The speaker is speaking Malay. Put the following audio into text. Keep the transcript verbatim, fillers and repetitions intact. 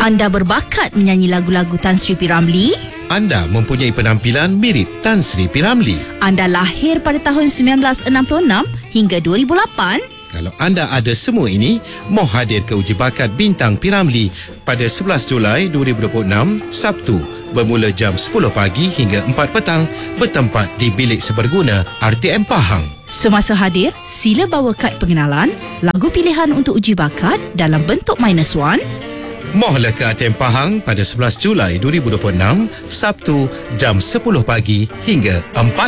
Anda berbakat menyanyi lagu-lagu Tan Sri P. Ramlee? Anda mempunyai penampilan mirip Tan Sri P. Ramlee. Anda lahir pada tahun sembilan belas enam puluh enam hingga dua ribu lapan? Kalau anda ada semua ini, mau hadir ke uji bakat Bintang P. Ramlee pada sebelas Julai dua ribu dua puluh enam, Sabtu, bermula jam sepuluh pagi hingga empat petang, bertempat di Bilik Seberguna R T M Pahang. Semasa hadir, sila bawa kad pengenalan, lagu pilihan untuk uji bakat dalam bentuk minus one. Mohlah ke R T M Pahang pada sebelas Julai dua ribu dua puluh enam, Sabtu, jam sepuluh pagi hingga empat